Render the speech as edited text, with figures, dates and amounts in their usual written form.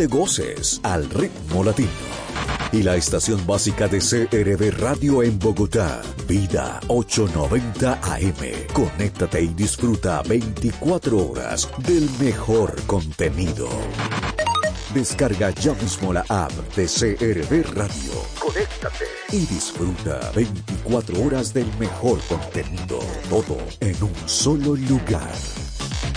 te goces al ritmo latino. Y la estación básica de CRB Radio en Bogotá, Vida 890 AM. Conéctate y disfruta 24 horas del mejor contenido. Descarga ya mismo la app de CRB Radio. Conéctate y disfruta 24 horas del mejor contenido. Todo en un solo lugar.